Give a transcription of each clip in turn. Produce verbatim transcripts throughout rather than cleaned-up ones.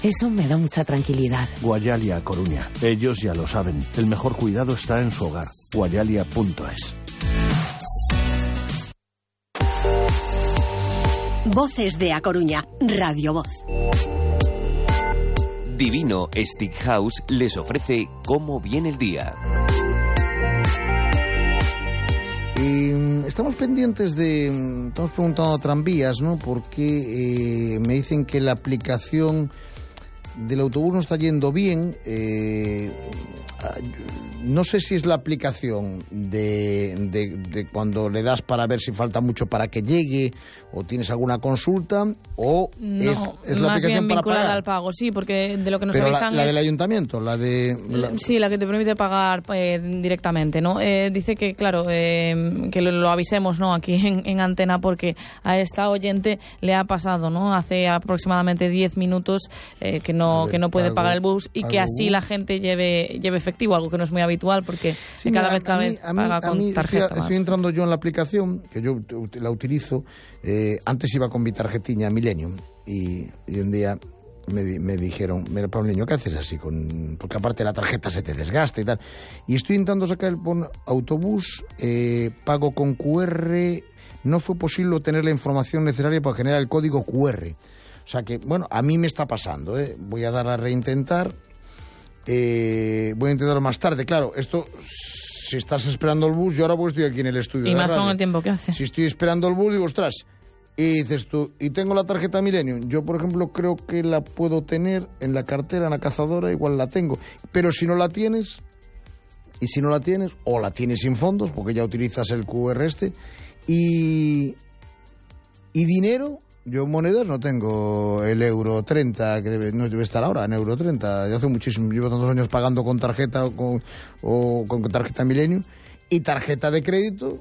Eso me da mucha tranquilidad. Guayalia Coruña. Ellos ya lo saben. El mejor cuidado está en su hogar. Guayalia punto es. Voces de A Coruña, Radio Voz. Divino Stick House les ofrece Cómo viene el día. Eh, estamos pendientes de... Estamos preguntando a tranvías, ¿no? Porque eh, me dicen que la aplicación del autobús no está yendo bien. Eh, no sé si es la aplicación de, de, de cuando le das para ver si falta mucho para que llegue, o tienes alguna consulta, o no, es, es la más aplicación bien para vinculada pagar. al pago, sí, porque de lo que nos Pero avisan la, la es... del ayuntamiento, la de... La... Sí, la que te permite pagar eh, directamente, ¿no? Eh, dice que, claro, eh, que lo, lo avisemos, ¿no? Aquí en, en antena, porque a esta oyente le ha pasado, ¿no? Hace aproximadamente diez minutos eh, que no ver, que no puede pagar el bus y que así bus. la gente lleve lleve efectivo, algo que no es muy habitual, porque sí, cada mira, vez cada vez paga con mí, tarjeta. Estoy, estoy entrando yo en la aplicación, que yo la utilizo. Eh, antes iba con mi tarjetiña Millennium y, y un día me, me dijeron, mira, Pablo Niño, ¿qué haces así? Con, porque aparte la tarjeta se te desgasta y tal. Y estoy intentando sacar el bon autobús, eh, pago con Q R, no fue posible obtener la información necesaria para generar el código Q R. O sea que, bueno, a mí me está pasando, ¿eh? Voy a dar a reintentar. Eh, voy a intentarlo más tarde. Claro, esto, si estás esperando el bus, yo ahora pues estoy aquí en el estudio. Y más radio. con el tiempo que hace. Si estoy esperando el bus, digo, ostras, y dices tú, y tengo la tarjeta Millennium. Yo, por ejemplo, creo que la puedo tener en la cartera, en la cazadora, igual la tengo. Pero si no la tienes, y si no la tienes, o la tienes sin fondos, porque ya utilizas el Q R este, y, y dinero... Yo monedas no tengo el euro treinta, que debe, no debe estar ahora en euro treinta. Yo hace muchísimo, llevo tantos años pagando con tarjeta o con, o con tarjeta Millennium. Y tarjeta de crédito,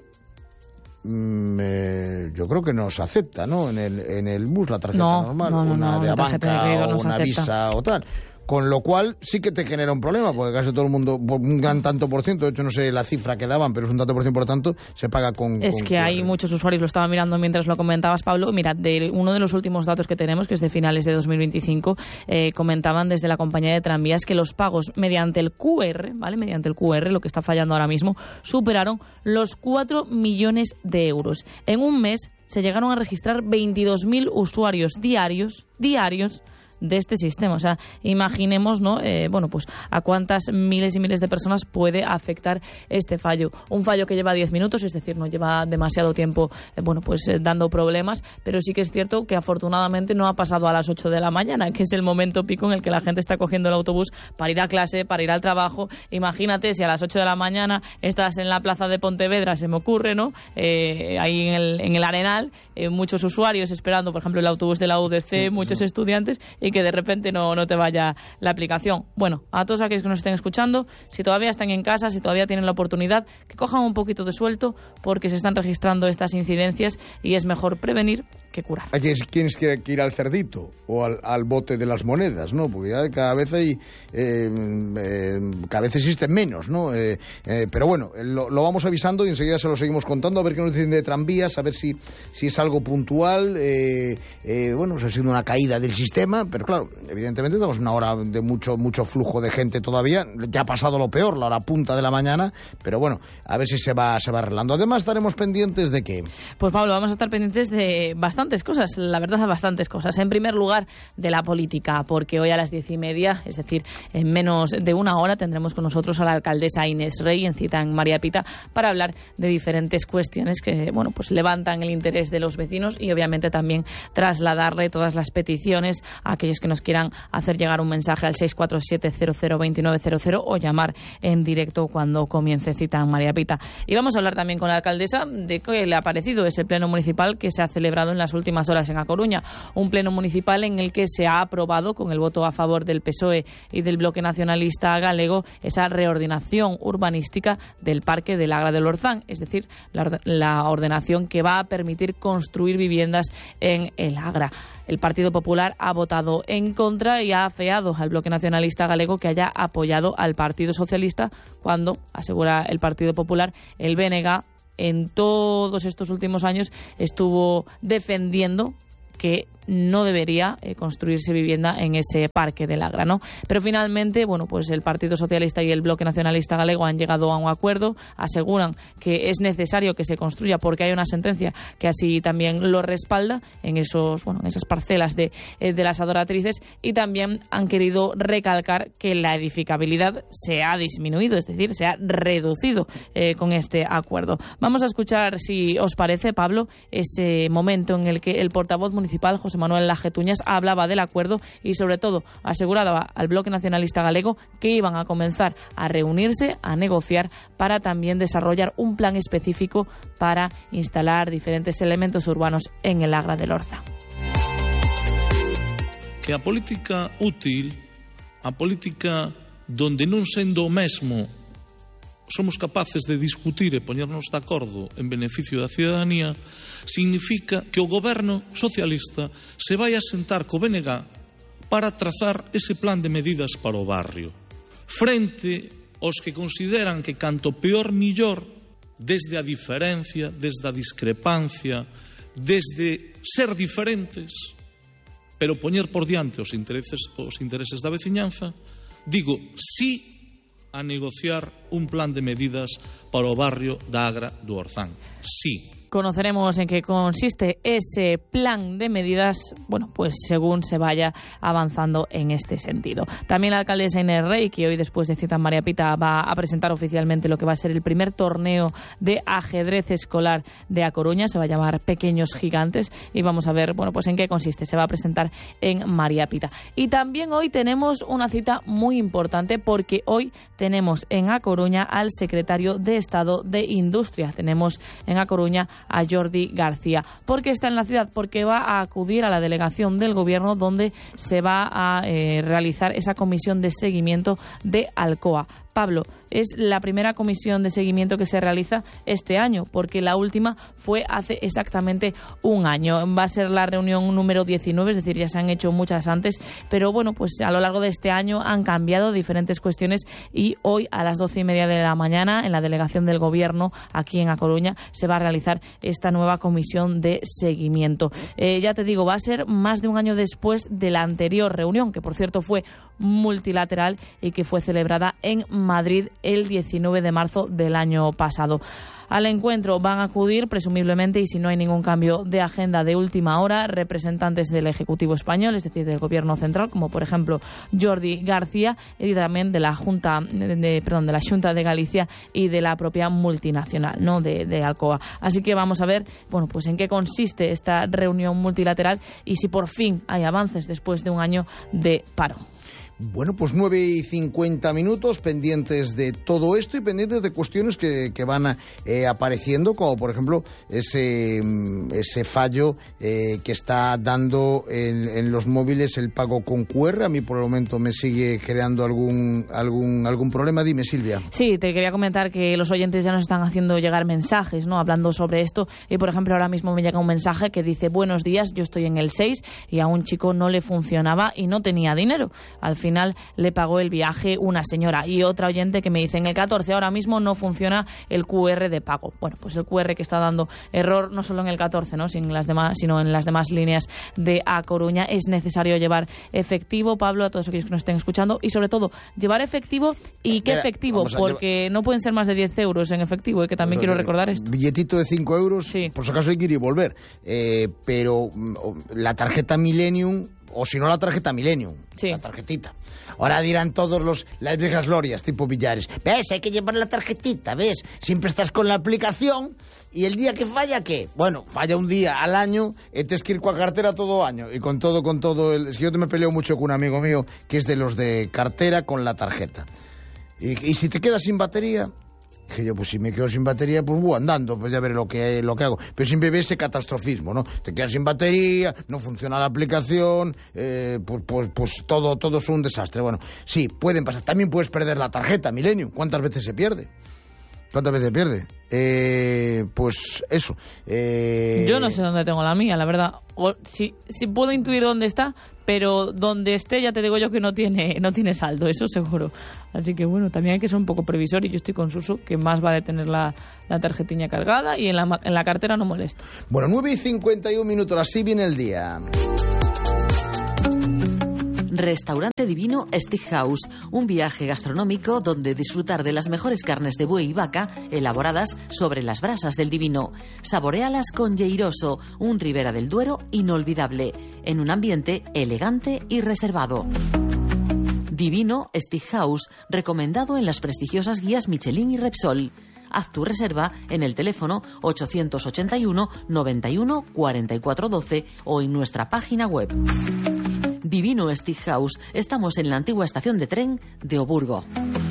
mmm, eh, yo creo que no se acepta, ¿no? En el, en el bus, la tarjeta no, normal, no, no, una no, de Abanca de o no una Visa o tal. Con lo cual sí que te genera un problema, porque casi todo el mundo, un gran tanto por ciento, de hecho no sé la cifra que daban, pero es un tanto por ciento, por tanto, se paga con... Es con que hay muchos usuarios, lo estaba mirando mientras lo comentabas, Pablo. Mira, de uno de los últimos datos que tenemos, que es de finales de dos mil veinticinco, eh, comentaban desde la compañía de tranvías que los pagos mediante el Q R, ¿vale? Mediante el Q R, lo que está fallando ahora mismo, superaron los cuatro millones de euros. En un mes se llegaron a registrar veintidós mil usuarios diarios, diarios, de este sistema. O sea, imaginemos, ¿no? Eh, bueno, pues a cuántas miles y miles de personas puede afectar este fallo. Un fallo que lleva diez minutos, es decir, no lleva demasiado tiempo, eh, bueno, pues eh, dando problemas, pero sí que es cierto que afortunadamente no ha pasado a las ocho de la mañana, que es el momento pico en el que la gente está cogiendo el autobús para ir a clase, para ir al trabajo. Imagínate si a las ocho de la mañana estás en la plaza de Pontevedra, se me ocurre, ¿no? Eh, ahí en el, en el Arenal, eh, muchos usuarios esperando, por ejemplo, el autobús de la U D C, sí, muchos sí. estudiantes, y que de repente no, no te vaya la aplicación. Bueno, a todos aquellos que nos estén escuchando, si todavía están en casa, si todavía tienen la oportunidad, que cojan un poquito de suelto, porque se están registrando estas incidencias y es mejor prevenir que curar. Hay quienes quieren ir al cerdito o al, al bote de las monedas, ¿no? Porque ya cada vez hay, eh, eh, cada vez existen menos, ¿no? Eh, eh, pero bueno, lo, lo vamos avisando y enseguida se lo seguimos contando, a ver qué nos dicen de tranvías, a ver si, si es algo puntual. Eh, eh, bueno, pues ha sido una caída del sistema, pero claro, evidentemente estamos en una hora de mucho mucho flujo de gente todavía. Ya ha pasado lo peor, la hora punta de la mañana, pero bueno, a ver si se va se va arreglando. Además, estaremos pendientes de qué. Pues Pablo, vamos a estar pendientes de bastantes cosas, la verdad, bastantes cosas. En primer lugar, de la política, porque hoy a las diez y media, es decir, en menos de una hora, tendremos con nosotros a la alcaldesa Inés Rey en cita en María Pita para hablar de diferentes cuestiones que, bueno, pues levantan el interés de los vecinos y obviamente también trasladarle todas las peticiones a aquellos que nos quieran hacer llegar un mensaje al seis cuatro siete cero cero dos nueve cero cero o llamar en directo cuando comience cita en María Pita. Y vamos a hablar también con la alcaldesa de qué le ha parecido ese pleno municipal que se ha celebrado en las últimas horas en A Coruña. Un pleno municipal en el que se ha aprobado, con el voto a favor del P S O E y del Bloque Nacionalista Galego, esa reordenación urbanística del Parque del Agra del Orzán, es decir, la, la ordenación que va a permitir construir viviendas en el Agra. El Partido Popular ha votado en contra y ha afeado al Bloque Nacionalista Galego que haya apoyado al Partido Socialista cuando, asegura el Partido Popular, el B N G en todos estos últimos años estuvo defendiendo que no debería eh, construirse vivienda en ese parque del Agra, ¿no? Pero finalmente, bueno, pues el Partido Socialista y el Bloque Nacionalista Galego han llegado a un acuerdo, aseguran que es necesario que se construya porque hay una sentencia que así también lo respalda en esos, bueno, en esas parcelas de, eh, de las adoratrices, y también han querido recalcar que la edificabilidad se ha disminuido, es decir, se ha reducido eh, con este acuerdo. Vamos a escuchar, si os parece, Pablo, ese momento en el que el portavoz municipal, José Manuel Lajetuñas, hablaba del acuerdo y, sobre todo, aseguraba al Bloque Nacionalista Galego que iban a comenzar a reunirse, a negociar, para también desarrollar un plan específico para instalar diferentes elementos urbanos en el Agra del Orza. Que a política útil, a política donde non sendo o mesmo somos capaces de discutir e poñernos de acordo en beneficio da ciudadanía, significa que o goberno socialista se vai a sentar co B N G para trazar ese plan de medidas para o barrio. Frente aos que consideran que canto peor millor, desde a diferencia, desde a discrepancia, desde ser diferentes, pero poñer por diante os intereses, os intereses da veciñanza, digo sí a negociar un plan de medidas para o barrio da Agra do Orzán. Sí. Conoceremos en qué consiste ese plan de medidas, bueno, pues según se vaya avanzando en este sentido. También la alcaldesa Inés Rey, que hoy, después de Cita María Pita, va a presentar oficialmente lo que va a ser el primer torneo de ajedrez escolar de A Coruña. Se va a llamar Pequeños Gigantes y vamos a ver, bueno, pues en qué consiste. Se va a presentar en María Pita. Y también hoy tenemos una cita muy importante, porque hoy tenemos en A Coruña al secretario de Estado de Industria. Tenemos en A Coruña a Jordi García. ¿Por qué está en la ciudad? Porque va a acudir a la delegación del Gobierno, donde se va a eh, realizar esa comisión de seguimiento de Alcoa. Pablo, es la primera comisión de seguimiento que se realiza este año, porque la última fue hace exactamente un año. Va a ser la reunión número diecinueve, es decir, ya se han hecho muchas antes, pero bueno, pues a lo largo de este año han cambiado diferentes cuestiones y hoy a las doce y media de la mañana, en la delegación del Gobierno, aquí en A Coruña, se va a realizar esta nueva comisión de seguimiento. Eh, ya te digo, va a ser más de un año después de la anterior reunión, que por cierto fue multilateral y que fue celebrada en Madrid el diecinueve de marzo del año pasado. Al encuentro van a acudir, presumiblemente, y si no hay ningún cambio de agenda de última hora, representantes del Ejecutivo español, es decir, del Gobierno central, como por ejemplo Jordi García, y también de la Junta, de, de, perdón, de la Xunta de Galicia y de la propia multinacional, ¿no?, de, de Alcoa. Así que vamos a ver, bueno, pues en qué consiste esta reunión multilateral y si por fin hay avances después de un año de paro. Bueno, pues nueve y cincuenta minutos pendientes de todo esto y pendientes de cuestiones que, que van eh, apareciendo, como por ejemplo ese, ese fallo eh, que está dando en, en los móviles el pago con Q R. A mí por el momento me sigue creando algún, algún, algún problema. Dime, Silvia. Sí, te quería comentar que los oyentes ya nos están haciendo llegar mensajes, ¿no?, hablando sobre esto. Y por ejemplo, ahora mismo me llega un mensaje que dice: buenos días, yo estoy en el seis y a un chico no le funcionaba y no tenía dinero. Al final le pagó el viaje una señora. Y otra oyente que me dice: en el catorce ahora mismo no funciona el Q R de pago. Bueno, pues el Q R que está dando error no solo en el catorce, ¿no?, sin las demás, sino en las demás líneas de A Coruña. Es necesario llevar efectivo, Pablo, a todos aquellos que nos estén escuchando, y sobre todo llevar efectivo. ¿Y qué Mira, efectivo? Porque llevar... no pueden ser más de diez euros en efectivo, y que también pero, quiero recordar esto. Billetito de cinco euros, sí. Por si acaso hay que ir y volver. Eh, pero la tarjeta Millennium, o si no la tarjeta Millennium, sí, la tarjetita. Ahora dirán todos los las viejas glorias tipo Villares: ¿ves? Hay que llevar la tarjetita, ¿ves? Siempre estás con la aplicación y el día que falla, ¿qué? Bueno, falla un día al año y tienes que ir con la cartera todo año. Y con todo, con todo... El... Es que yo me peleo mucho con un amigo mío que es de los de cartera con la tarjeta. Y, y si te quedas sin batería... Dije yo, pues si me quedo sin batería, pues voy andando, pues ya veré lo que, lo que hago. Pero siempre ve ese catastrofismo, ¿no? Te quedas sin batería, no funciona la aplicación, eh, pues, pues, pues todo, todo es un desastre. Bueno, sí, pueden pasar. También puedes perder la tarjeta Millennium. ¿Cuántas veces se pierde? ¿Cuántas veces se pierde? Eh, pues eso. Eh... Yo no sé dónde tengo la mía, la verdad. O, sí, sí puedo intuir dónde está, pero donde esté ya te digo yo que no tiene no tiene saldo, eso seguro. Así que bueno, también hay que ser un poco previsor, y yo estoy con Suso, que más vale tener la, la tarjetiña cargada y en la, en la cartera no molesta. Bueno, nueve y cincuenta y un minutos, así viene el día. Restaurante Divino Steakhouse, un viaje gastronómico donde disfrutar de las mejores carnes de buey y vaca elaboradas sobre las brasas del Divino. Saboréalas con Lleiroso, un Ribera del Duero inolvidable, en un ambiente elegante y reservado. Divino Steakhouse, recomendado en las prestigiosas guías Michelin y Repsol. Haz tu reserva en el teléfono ochocientos ochenta y uno, noventa y uno, cuarenta y cuatro doce o en nuestra página web. Divino Steakhouse. Estamos en la antigua estación de tren de Oburgo.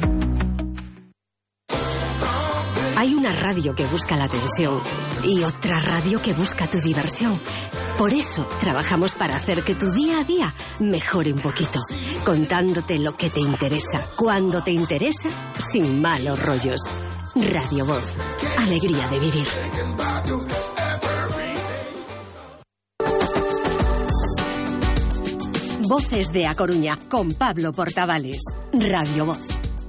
Hay una radio que busca la atención y otra radio que busca tu diversión. Por eso trabajamos para hacer que tu día a día mejore un poquito, contándote lo que te interesa, cuando te interesa, sin malos rollos. Radio Voz. Alegría de vivir. Voces de A Coruña con Pablo Portavales. Radio Voz.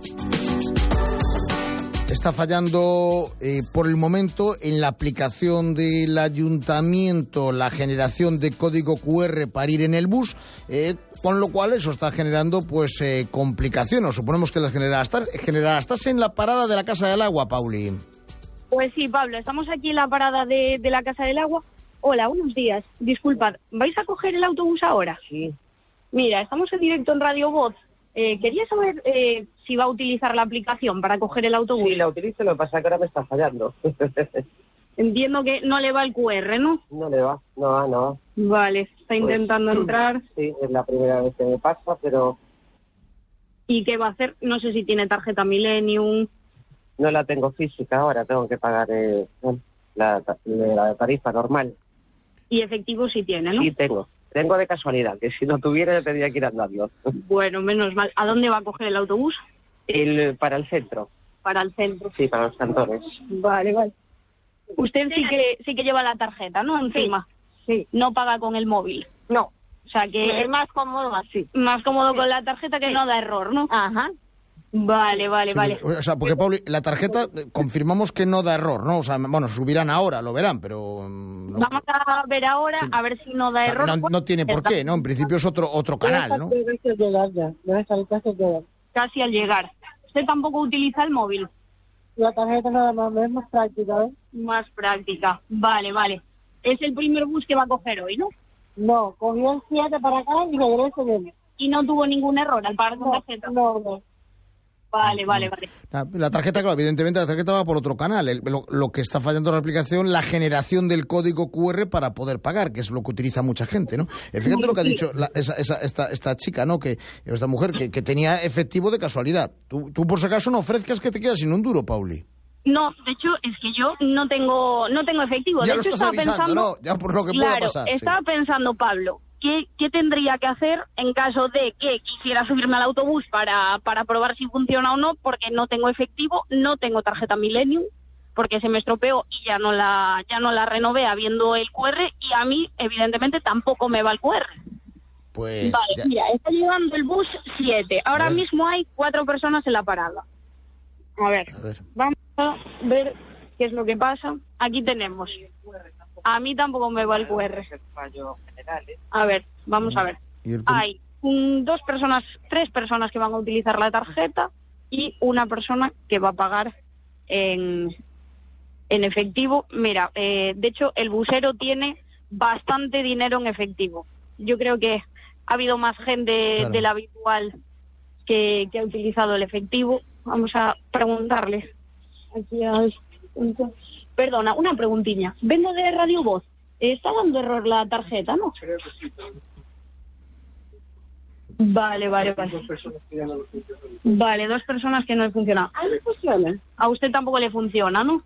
Está fallando eh, por el momento en la aplicación del ayuntamiento la generación de código cu erre para ir en el bus, eh, con lo cual eso está generando pues eh, complicaciones. Suponemos que las generará. ¿Estás, generará. ¿Estás en la parada de la Casa del Agua, Pauli? Pues sí, Pablo, estamos aquí en la parada de, de la Casa del Agua. Hola, buenos días. Disculpad, ¿vais a coger el autobús ahora? Sí. Mira, estamos en directo en Radio Voz. Eh, quería saber eh, si va a utilizar la aplicación para coger el autobús. Sí, la utilizo, lo que pasa es que ahora me está fallando. Entiendo que no le va el cu erre, ¿no? No le va, no va, no va. Vale, está Pues, intentando entrar. Sí, es la primera vez que me pasa, pero ¿Y qué va a hacer? No sé si tiene tarjeta Millennium. no la tengo física ahora, tengo que pagar eh, bueno, la, ta- la tarifa normal. Y efectivo sí tiene, ¿no? Sí tengo, tengo de casualidad, que si no tuviera tendría que ir andando. Bueno, menos mal. ¿A dónde va a coger el autobús? El, para el centro, Para el centro. sí, para los cantones. Vale, vale. Usted sí que sí que lleva la tarjeta, ¿no? Encima. Sí. No paga con el móvil. No, O sea que es más cómodo así. más cómodo con la tarjeta que no da error, ¿no? Ajá. Vale, vale, Sí, vale. O sea, porque, Pauli, la tarjeta eh, confirmamos que no da error, ¿no? O sea, bueno, subirán ahora, lo verán, pero... mm, no- Vamos a ver ahora, Sí. a ver si no da o sea, error. no, no tiene por qué, ¿no? En principio es otro otro canal, ¿no? Casi al llegar. ¿Usted tampoco utiliza el móvil? La tarjeta nada más es más práctica, ¿eh? Más práctica. Vale, vale. Es el primer bus que va a coger hoy, ¿no? No, cogí el siete para acá y regreso bien. Y no tuvo ningún error al pagar con tarjeta. No, no. Vale, vale, vale. La, la tarjeta, claro, evidentemente la tarjeta va por otro canal. El- lo, lo que está fallando en la aplicación, la generación del código cu erre para poder pagar, que es lo que utiliza mucha gente, ¿no? Eh, fíjate lo que ha dicho la- esa, esa- esta, esta chica, ¿no? Que esta mujer que, que tenía efectivo de casualidad. Tú, tú por si acaso no ofrezcas que te quedas sin un duro, Pauli. No, de hecho, es que yo no tengo no tengo efectivo. Ya de lo hecho, estás estaba avisando, pensando... ¿no? Ya por lo que pueda Claro, pasar. sí. estaba pensando, Pablo, ¿qué, ¿qué tendría que hacer en caso de que quisiera subirme al autobús para, para probar si funciona o no? Porque no tengo efectivo, no tengo tarjeta Millennium, porque se me estropeó y ya no la ya no la renové habiendo el cu erre, y a mí, evidentemente, tampoco me va el cu erre. Pues Vale, ya- mira, está llegando el bus siete. Ahora A ver. mismo hay cuatro personas en la parada. A ver, A ver. vamos a ver qué es lo que pasa. Aquí tenemos. A mí tampoco me va el cu erre. Fallo general, ¿eh? A ver, vamos a ver. Y el- Hay un- dos personas, tres personas que van a utilizar la tarjeta y una persona que va a pagar en, en efectivo. Mira, eh, de hecho, el busero tiene bastante dinero en efectivo. Yo creo que ha habido más gente Claro. de la habitual que, que ha utilizado el efectivo. Vamos a preguntarle. Aquí al- Perdona, una preguntilla. Vengo de Radio Voz. ¿Está dando error la tarjeta, no? Vale, vale, vale. Vale, dos personas que no le funcionan. ¿A él funciona? A usted tampoco le funciona, ¿no?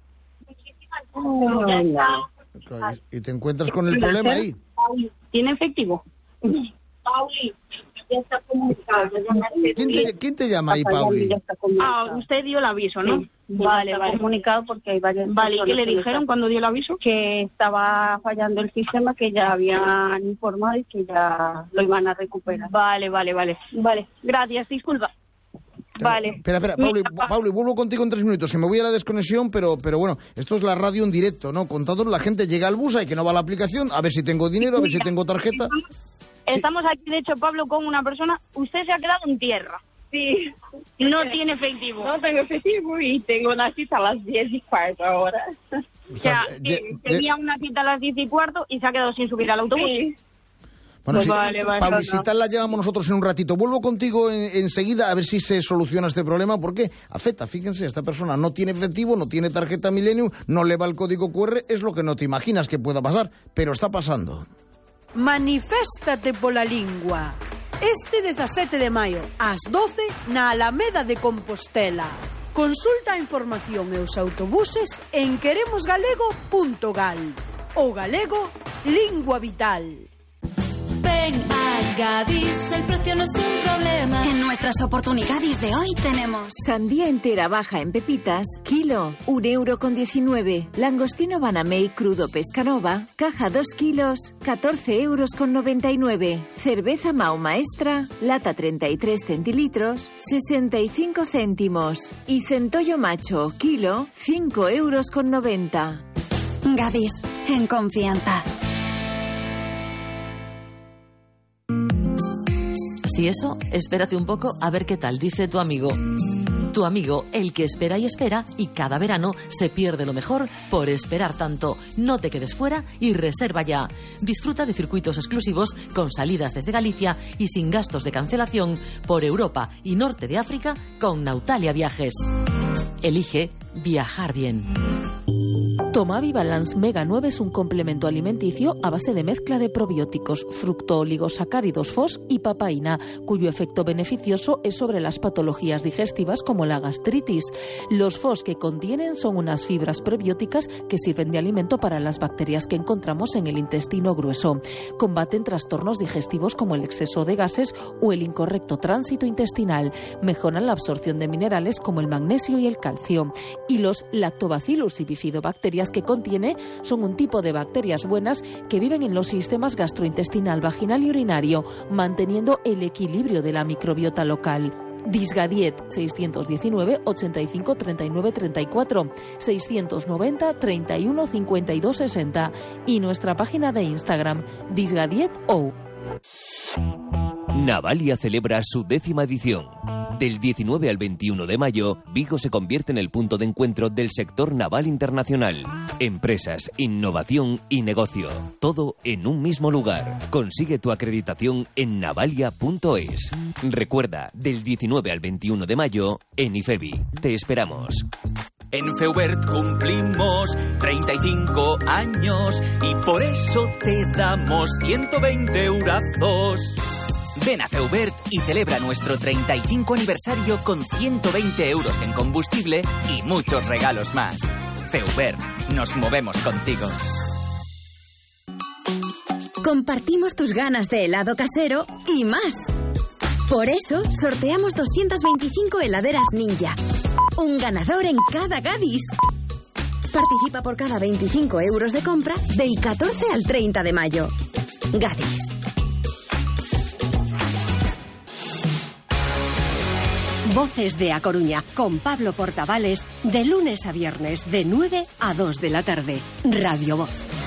Claro, y y te encuentras con el problema ahí. ¿Tiene efectivo? Pauli, ya está comunicado. ¿Quién te, quién te llama ahí, Pauli? Ah, usted dio el aviso, ¿no? Vale, vale. comunicado porque hay varias Vale, ¿y qué le personas que dijeron cuando dio el aviso? que estaba fallando el sistema, que ya habían informado y que ya lo iban a recuperar. Vale, vale, vale. Vale, gracias, disculpa. Vale. Espera, espera, Pauli, Mira, Pauli, vuelvo contigo en tres minutos, que me voy a la desconexión, pero, pero bueno, esto es la radio en directo, ¿no? Contador, la gente llega al bus, hay que no va a la aplicación, a ver si tengo dinero, a ver si tengo tarjeta. Estamos aquí, de hecho, Pablo, con una persona. Usted se ha quedado en tierra. Sí. No tiene efectivo. No tengo efectivo y tengo una cita a las diez y cuarto ahora. O sea, eh, tenía una cita a las diez y cuarto y se ha quedado sin subir al autobús. Sí. Bueno, Pues sí, vale, vale, Pablo, no. si tal la llevamos nosotros en un ratito. Vuelvo contigo en- enseguida a ver si se soluciona este problema, porque afecta, fíjense, esta persona no tiene efectivo, no tiene tarjeta Millennium, no le va el código cu erre, es lo que no te imaginas que pueda pasar, pero está pasando. Maniféstate pola lingua. Este dezasete de maio, ás doce, na Alameda de Compostela. Consulta a información e os autobuses en queremosgalego punto gal. O galego, lingua vital. Ven a Gadis, el precio no es un problema. En nuestras oportunidades de hoy tenemos sandía entera baja en pepitas, kilo, un euro con diecinueve. Langostino Banamey crudo Pescanova, caja dos kilos, catorce euros con noventa y nueve. Cerveza Mau Maestra, lata treinta y tres centilitros, sesenta y cinco céntimos. Y centollo macho, kilo, cinco euros con noventa. Gadis, en confianza. Si eso, espérate un poco a ver qué tal dice tu amigo. Tu amigo, el que espera y espera, y cada verano se pierde lo mejor por esperar tanto. No te quedes fuera y reserva ya. Disfruta de circuitos exclusivos con salidas desde Galicia y sin gastos de cancelación por Europa y Norte de África con Nautalia Viajes. Elige viajar bien. Tomavi Balance Mega nueve es un complemento alimenticio a base de mezcla de probióticos, fructooligosacáridos F O S y papaína, cuyo efecto beneficioso es sobre las patologías digestivas como la gastritis. Los F O S que contienen son unas fibras prebióticas que sirven de alimento para las bacterias que encontramos en el intestino grueso. Combaten trastornos digestivos como el exceso de gases o el incorrecto tránsito intestinal. Mejoran la absorción de minerales como el magnesio y el calcio. Y los lactobacillus y bifidobacterias que contiene son un tipo de bacterias buenas que viven en los sistemas gastrointestinal, vaginal y urinario, manteniendo el equilibrio de la microbiota local. Disgadiet seiscientos diecinueve, ochenta y cinco, treinta y nueve, treinta y cuatro, seiscientos noventa, treinta y uno, cincuenta y dos, sesenta y nuestra página de Instagram, disgadiet.o. Navalia celebra su décima edición. Del diecinueve al veintiuno de mayo, Vigo se convierte en el punto de encuentro del sector naval internacional. Empresas, innovación y negocio. Todo en un mismo lugar. Consigue tu acreditación en navalia punto es. Recuerda, del diecinueve al veintiuno de mayo, en IFEBI. Te esperamos. En Feubert cumplimos treinta y cinco años y por eso te damos ciento veinte eurazos. Ven a Feubert y celebra nuestro treinta y cinco aniversario con ciento veinte euros en combustible y muchos regalos más. Feubert, nos movemos contigo. Compartimos tus ganas de helado casero y más. Por eso, sorteamos doscientas veinticinco heladeras Ninja. Un ganador en cada Gadis. Participa por cada veinticinco euros de compra del catorce al treinta de mayo. Gadis. Voces de A Coruña, con Pablo Portavales, de lunes a viernes, de nueve a dos de la tarde. Radio Voz.